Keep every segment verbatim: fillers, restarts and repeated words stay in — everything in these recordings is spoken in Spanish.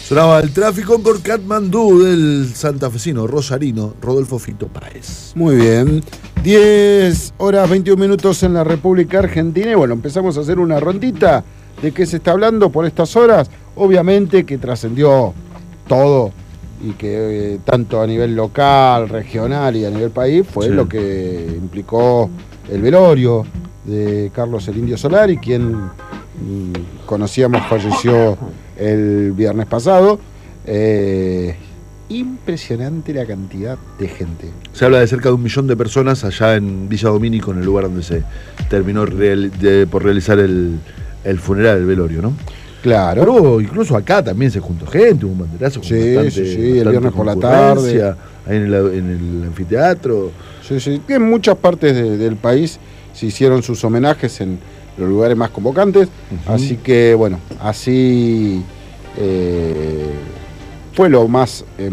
Sonaba el tráfico por Katmandú del santafesino rosarino Rodolfo Fito Páez. Muy bien. diez horas veintiún minutos en la República Argentina. Y bueno, empezamos a hacer una rondita de qué se está hablando por estas horas. Obviamente que trascendió todo y que eh, tanto a nivel local, regional y a nivel país fue sí. lo que implicó el velorio de Carlos el Indio Solari, quien mmm, conocíamos falleció el viernes pasado. Eh, impresionante la cantidad de gente. Se habla de cerca de un millón de personas allá en Villa Domínico, en el lugar donde se terminó real, de, por realizar el, el funeral, el velorio, ¿no? Claro. Pero incluso acá también se juntó gente, hubo un banderazo con sí, bastante, sí, sí, bastante el viernes por la tarde. Ahí en el, en el anfiteatro. Sí, sí. En muchas partes de, del país se hicieron sus homenajes en los lugares más convocantes. Uh-huh. Así que, bueno, así eh, fue lo más... Eh,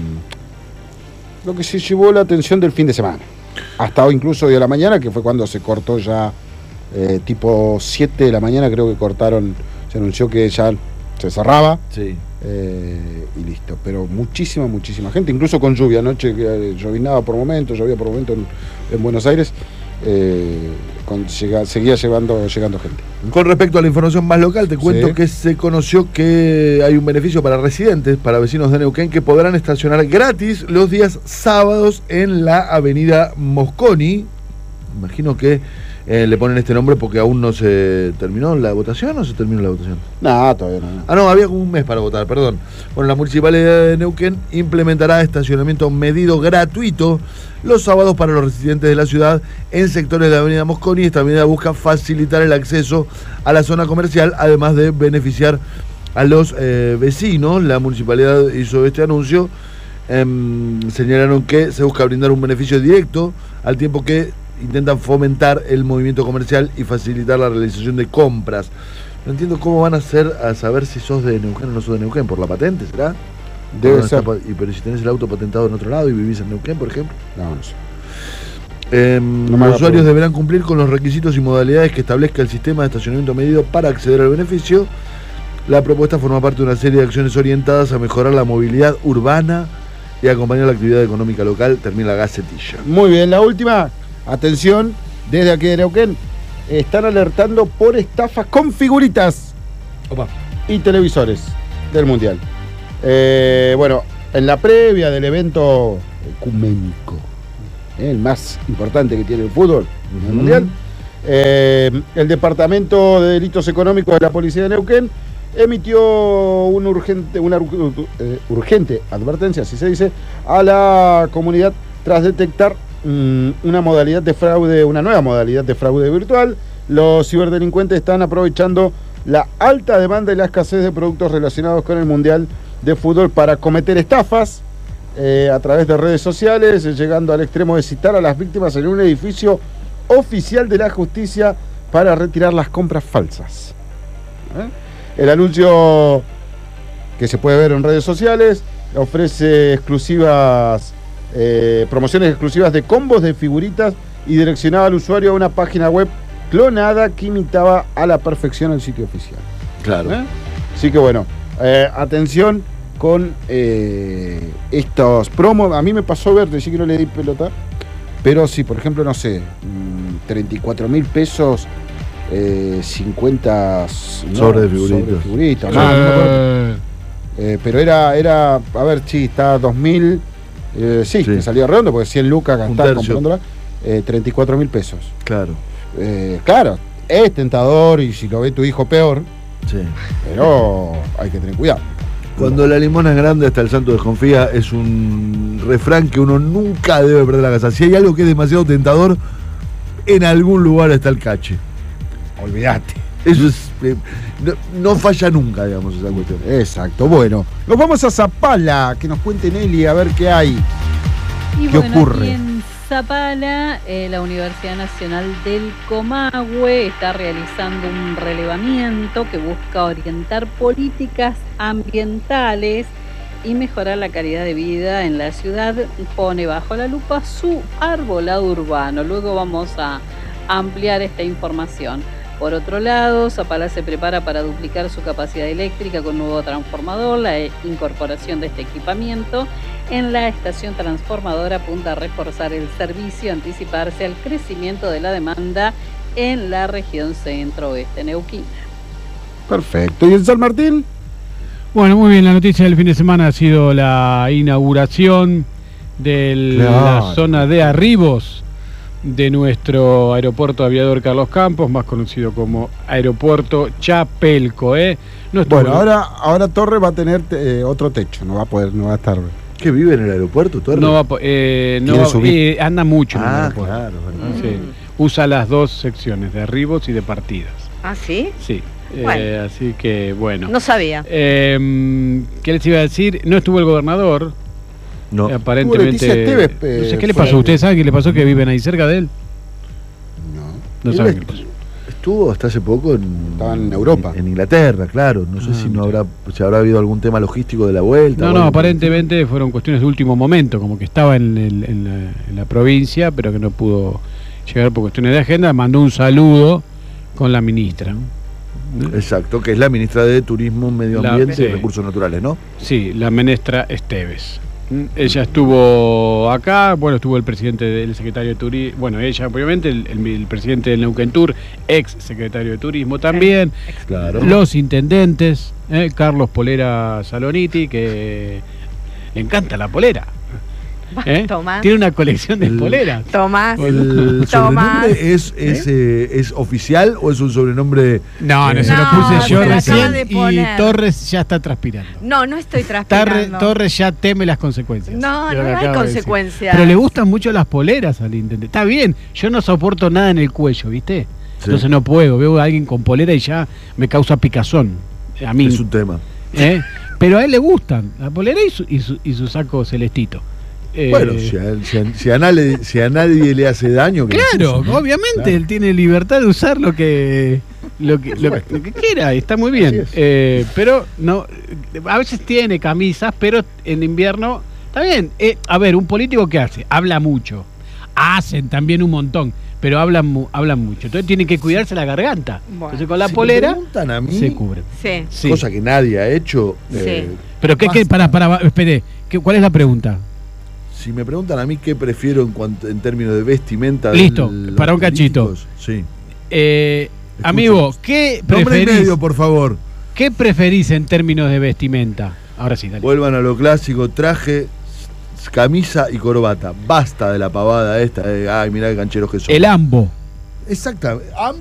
lo que se llevó la atención del fin de semana. Hasta incluso hoy a la mañana, que fue cuando se cortó ya, eh, tipo siete de la mañana creo que cortaron... Se anunció que ya se cerraba sí. eh, y listo. Pero muchísima, muchísima gente, incluso con lluvia. Anoche que llovinaba por momentos, llovía por momentos en, en Buenos Aires, eh, con, llega, seguía llevando, llegando gente. Con respecto a la información más local, te cuento sí. que se conoció que hay un beneficio para residentes, para vecinos de Neuquén, que podrán estacionar gratis los días sábados en la avenida Mosconi. Imagino que Eh, le ponen este nombre porque aún no se terminó la votación o se terminó la votación. No, todavía no, no. Ah, no, había como un mes para votar, perdón. Bueno, la Municipalidad de Neuquén implementará estacionamiento medido gratuito los sábados para los residentes de la ciudad en sectores de la avenida Mosconi. Esta medida busca facilitar el acceso a la zona comercial, además de beneficiar a los eh, vecinos. La Municipalidad hizo este anuncio. Eh, señalaron que se busca brindar un beneficio directo al tiempo que intentan fomentar el movimiento comercial y facilitar la realización de compras. No entiendo cómo van a hacer a saber si sos de Neuquén o no sos de Neuquén. ¿Por la patente será? Debe ser. Está, y, pero si tenés el auto patentado en otro lado y vivís en Neuquén, por ejemplo. No, no sé. Eh, no los usuarios deberán cumplir con los requisitos y modalidades que establezca el sistema de estacionamiento medido para acceder al beneficio. La propuesta forma parte de una serie de acciones orientadas a mejorar la movilidad urbana y acompañar la actividad económica local. Termina la gacetilla. Muy bien, la última. Atención, desde aquí de Neuquén, están alertando por estafas con figuritas Opa. y televisores del Mundial. Eh, bueno, en la previa del evento ecuménico, eh, el más importante que tiene el fútbol, uh-huh. el Mundial, eh, el Departamento de Delitos Económicos de la Policía de Neuquén emitió un urgente, una uh, urgente advertencia, así se dice, a la comunidad tras detectar una modalidad de fraude, una nueva modalidad de fraude virtual. Los ciberdelincuentes están aprovechando la alta demanda y la escasez de productos relacionados con el Mundial de Fútbol para cometer estafas eh, a través de redes sociales, llegando al extremo de citar a las víctimas en un edificio oficial de la justicia para retirar las compras falsas. ¿Eh? El anuncio, que se puede ver en redes sociales, ofrece exclusivas Eh, promociones exclusivas de combos de figuritas y direccionaba al usuario a una página web clonada que imitaba a la perfección el sitio oficial. Claro. ¿Eh? Así que bueno, eh, atención con eh, estos promos. A mí me pasó ver, decir que no le di pelota, pero si por ejemplo, no sé, treinta y cuatro mil pesos, eh, cincuenta no, sobre de figuritas. Sobre figuritas sí. no, no me acuerdo. Eh, pero era, era, a ver, sí, está dos mil. Eh, sí, sí, me salió redondo porque cien lucas gastar comprándola, eh, treinta y cuatro mil pesos. Claro. Eh, claro, es tentador y si lo ve tu hijo peor, sí. Pero hay que tener cuidado. Cuando la limona es grande hasta el santo desconfía es un refrán que uno nunca debe perder la casa. Si hay algo que es demasiado tentador, en algún lugar está el cache. Olvídate. Eso es, eh, no, no falla nunca, digamos, esa cuestión. Exacto. Bueno, nos vamos a Zapala, que nos cuente Nelly a ver qué hay. Y ¿Qué bueno, ocurre? Aquí en Zapala, eh, la Universidad Nacional del Comahue está realizando un relevamiento que busca orientar políticas ambientales y mejorar la calidad de vida en la ciudad. Pone bajo la lupa su arbolado urbano. Luego vamos a ampliar esta información. Por otro lado, Zapala se prepara para duplicar su capacidad eléctrica con nuevo transformador. La incorporación de este equipamiento en la estación transformadora apunta a reforzar el servicio y anticiparse al crecimiento de la demanda en la región centro-oeste neuquina. Perfecto. ¿Y en San Martín? Bueno, muy bien, la noticia del fin de semana ha sido la inauguración de Claro. la zona de arribos de nuestro aeropuerto aviador Carlos Campos, más conocido como Aeropuerto Chapelco, ¿eh? No estuvo- Bueno, ahora, ahora Torre va a tener eh, otro techo, no va a poder, no va a estar. ¿Qué vive en el aeropuerto, Torre? no va, a po- eh, no Quiere va- subir. eh, anda mucho en el Ah, aeropuerto. claro, verdad. Sí. Usa las dos secciones, de arribos y de partidas. ¿Ah, sí? Sí. Bueno. Eh, así que, bueno. No sabía. Eh, ¿Qué les iba a decir? No estuvo el gobernador. No. Eh, Aparentemente. Leticia Esteves, eh, no sé qué le fuera pasó. de- ¿Ustedes saben qué le pasó? ¿Que viven ahí cerca de él? No. No Él saben qué est- le pasó. Estuvo hasta hace poco en, Estaba en Europa. En, Inglaterra, claro. No sé Ah, si no mira. habrá, si habrá habido algún tema logístico de la vuelta. No, o no, algo. aparentemente fueron cuestiones de último momento, como que estaba en, el- en la, en la provincia, pero que no pudo llegar por cuestiones de agenda. Mandó un saludo con la ministra. Exacto, que es la ministra de Turismo, Medio La- Ambiente y sí. Recursos Naturales, ¿no? Sí, la ministra Esteves. Mm, Ella estuvo acá, bueno, estuvo el presidente del secretario de Turismo, bueno, ella obviamente, el, el- el presidente del Neuquén Tour, ex secretario de Turismo también, Claro. los intendentes, eh, Carlos Polera Saloniti, que le encanta la polera. ¿eh? Tomás. Tiene una colección de El- poleras. Tomás. ¿El Tomás. sobrenombre es, es, eh, es oficial o es un sobrenombre? No, no, Eh, se lo No, puse yo se lo acaba recién de y poner. Torres ya está transpirando. No, no estoy Tarre- transpirando. Torres ya teme las consecuencias. No, de no, lo que no hay acabo de decir. consecuencias. Pero le gustan mucho las poleras al intendente. Está bien, yo no soporto nada en el cuello, ¿viste? Sí. Entonces no puedo. Veo a alguien con polera y ya me causa picazón. A mí. Es un tema. ¿eh? Pero a él le gustan la polera y su, y su, y su saco celestito. Eh, Bueno, si a, si a- si a nadie, si a nadie le hace daño. que Claro, lo use, ¿no? obviamente, Claro. él tiene libertad de usar lo que lo que, lo, lo que quiera, está muy Así bien. es. Eh, pero no, a veces tiene camisas, pero en invierno está bien. Eh, a ver, un político ¿qué hace? Habla mucho. Hacen también un montón, pero hablan mu- hablan mucho. Entonces tienen que cuidarse la garganta. Bueno. Entonces con la Si me polera preguntan a mí, se cubren. Sí. Sí. cosa que nadie ha hecho. Sí. eh, Pero qué, qué, basta. para, para, espere, ¿qué- ¿cuál es la pregunta? Si me preguntan a mí qué prefiero en cuanto en términos de vestimenta. de Listo, los para un cachito. políticos, Sí. Eh, Escucho. amigo, ¿qué Nombre y preferís? medio, por favor. ¿Qué preferís en términos de vestimenta? Ahora sí, dale. Vuelvan a lo clásico, traje, s- camisa y corbata. Basta de la pavada esta de, ay, mirá qué cancheros que son. El ambo. Exactamente. Ambos